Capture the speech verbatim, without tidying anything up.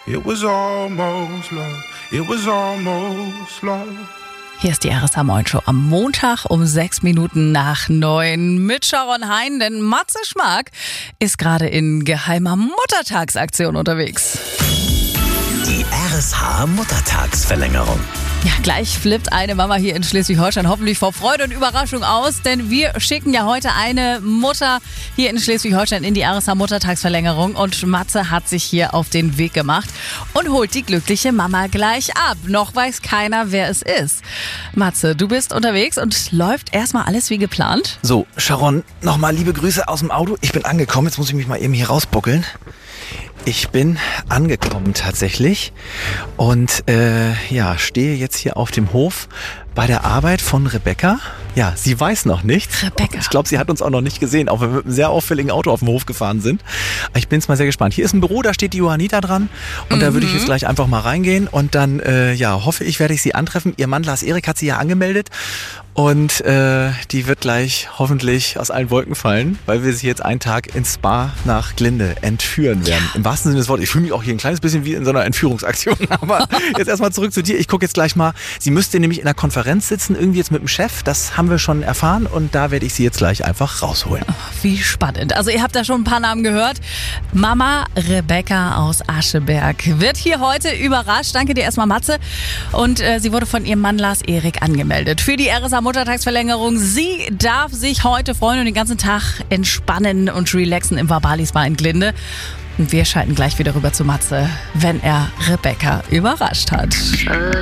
It was almost love. It was almost love. Hier ist die R S H-Morgen-Show am Montag um sechs Minuten nach neun mit Sharon Hein, denn Matze Schmack ist gerade in geheimer Muttertagsaktion unterwegs. Die R S H-Muttertagsverlängerung. Ja, gleich flippt eine Mama hier in Schleswig-Holstein hoffentlich vor Freude und Überraschung aus, denn wir schicken ja heute eine Mutter hier in Schleswig-Holstein in die R S H-Muttertagsverlängerung und Matze hat sich hier auf den Weg gemacht und holt die glückliche Mama gleich ab. Noch weiß keiner, wer es ist. Matze, du bist unterwegs und läuft erstmal alles wie geplant? So, Sharon, nochmal liebe Grüße aus dem Auto. Ich bin angekommen, jetzt muss ich mich mal eben hier rausbuckeln. Ich bin angekommen tatsächlich und äh, ja, stehe jetzt hier auf dem Hof bei der Arbeit von Rebecca. Ja, sie weiß noch nichts. Rebecca. Ich glaube, sie hat uns auch noch nicht gesehen, auch wenn wir mit einem sehr auffälligen Auto auf dem Hof gefahren sind. Ich bin jetzt mal sehr gespannt. Hier ist ein Büro, da steht die Johannita dran und mhm. da würde ich jetzt gleich einfach mal reingehen und dann, äh, ja, hoffe ich, werde ich sie antreffen. Ihr Mann Lars Erik hat sie ja angemeldet und äh, die wird gleich hoffentlich aus allen Wolken fallen, weil wir sie jetzt einen Tag ins Spa nach Glinde entführen werden. Ja. Im wahrsten Sinne des Wortes. Ich fühle mich auch hier ein kleines bisschen wie in so einer Entführungsaktion, aber jetzt erstmal zurück zu dir. Ich gucke jetzt gleich mal. Sie müsste nämlich in der Konferenz sitzen, irgendwie jetzt mit dem Chef. Das haben wir schon erfahren und da werde ich sie jetzt gleich einfach rausholen. Oh, wie spannend. Also ihr habt da schon ein paar Namen gehört. Mama Rebecca aus Ascheberg wird hier heute überrascht. Danke dir erstmal, Matze. Und äh, sie wurde von ihrem Mann Lars Erik angemeldet für die R S H-Muttertagsverlängerung. Sie darf sich heute freuen und den ganzen Tag entspannen und relaxen im Vabali-Spa in Glinde. Und wir schalten gleich wieder rüber zu Matze, wenn er Rebecca überrascht hat.